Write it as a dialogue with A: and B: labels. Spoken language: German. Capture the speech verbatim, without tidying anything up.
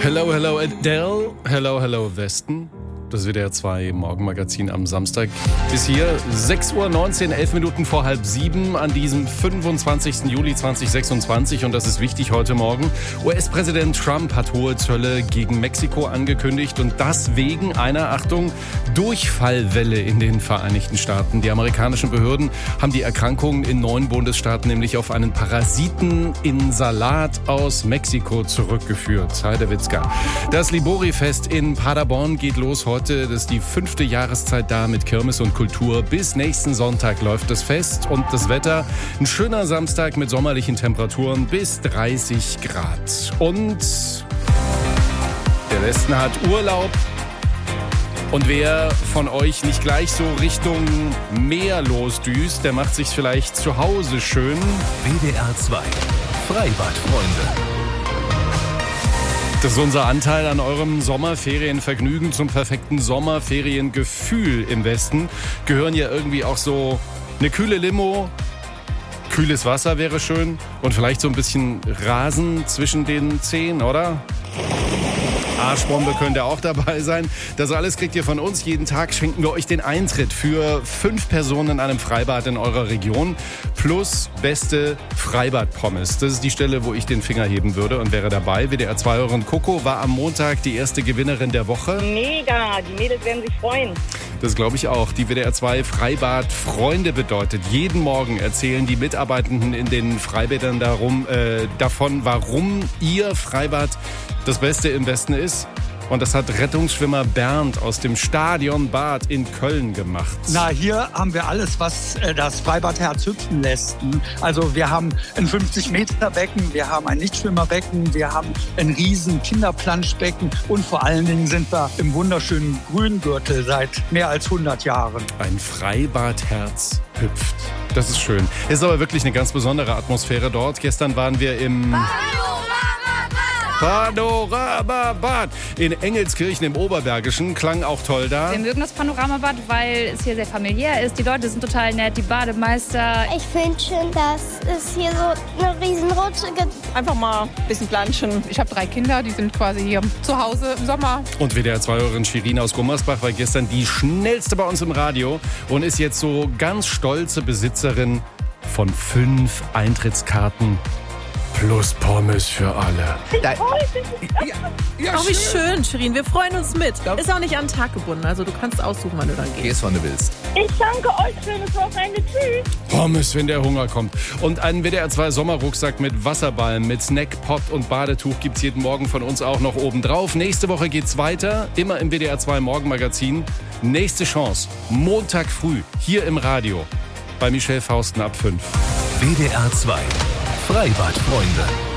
A: Hello, hello Adele, hello, hello Westen. Das W D R zwei Morgenmagazin am Samstag ist hier. sechs Uhr neunzehn, elf Minuten vor halb sieben an diesem fünfundzwanzigsten Juli zweitausendsechsundzwanzig. Und das ist wichtig heute Morgen. U S-Präsident Trump hat hohe Zölle gegen Mexiko angekündigt. Und das wegen einer, Achtung, Durchfallwelle in den Vereinigten Staaten. Die amerikanischen Behörden haben die Erkrankung in neun Bundesstaaten nämlich auf einen Parasiten in Salat aus Mexiko zurückgeführt. Heidewitzka. Das Libori-Fest in Paderborn geht los heute. Das ist die fünfte Jahreszeit da mit Kirmes und Kultur. Bis nächsten Sonntag läuft das Fest und das Wetter. Ein schöner Samstag mit sommerlichen Temperaturen bis dreißig Grad. Und der Westen hat Urlaub. Und wer von euch nicht gleich so Richtung Meer losdüst, der macht sich vielleicht zu Hause schön.
B: W D R zwei Freibadfreunde.
A: Das ist unser Anteil an eurem Sommerferienvergnügen. Zum perfekten Sommerferiengefühl im Westen gehören ja irgendwie auch so eine kühle Limo, kühles Wasser wäre schön und vielleicht so ein bisschen Rasen zwischen den Zehen, oder? Arschbombe könnte auch dabei sein. Das alles kriegt ihr von uns. Jeden Tag schenken wir euch den Eintritt für fünf Personen in einem Freibad in eurer Region. Plus beste Freibad-Pommes. Das ist die Stelle, wo ich den Finger heben würde und wäre dabei. W D R zwei-Hörerin Coco war am Montag die erste Gewinnerin der Woche.
C: Mega, die Mädels werden sich freuen.
A: Das glaube ich auch. Die W D R zwei Freibad-Freunde bedeutet, jeden Morgen erzählen die Mitarbeitenden in den Freibädern darum, äh, davon, warum ihr Freibad das Beste im Westen ist. Und das hat Rettungsschwimmer Bernd aus dem Stadionbad in Köln gemacht.
D: Na, hier haben wir alles, was das Freibadherz hüpfen lässt. Also wir haben ein fünfzig Meter Becken, wir haben ein Nichtschwimmerbecken, wir haben ein riesen Kinderplanschbecken und vor allen Dingen sind wir im wunderschönen Grüngürtel seit mehr als hundert Jahren.
A: Ein Freibadherz hüpft. Das ist schön. Es ist aber wirklich eine ganz besondere Atmosphäre dort. Gestern waren wir im Panoramabad in Engelskirchen im Oberbergischen. Klang auch toll da.
E: Wir mögen das Panoramabad, weil es hier sehr familiär ist. Die Leute sind total nett, die Bademeister.
F: Ich finde schön, dass es hier so eine Riesenrutsche gibt.
C: Einfach mal ein bisschen planschen.
G: Ich habe drei Kinder, die sind quasi hier zu Hause im Sommer.
A: Und W D R zwei-Hörerin Shirin aus Gummersbach war gestern die schnellste bei uns im Radio und ist jetzt so ganz stolze Besitzerin von fünf Eintrittskarten plus Pommes für alle.
C: Da,
G: ja, ja, oh, wie schön, Shirin. Wir freuen uns mit. Ist auch nicht an den Tag gebunden. Also du kannst aussuchen, wann du dann gehst.
B: Gehst, wann du willst.
C: Ich danke euch. Schönes Wochenende. Tschüss.
A: Pommes, wenn der Hunger kommt. Und einen W D R zwei Sommerrucksack mit Wasserballen, mit Snack, Pot und Badetuch gibt's jeden Morgen von uns auch noch oben drauf. Nächste Woche geht's weiter. Immer im W D R zwei Morgenmagazin. Nächste Chance. Montag früh. Hier im Radio. Bei Michelle Fausten ab fünf.
B: W D R zwei Freibadfreunde.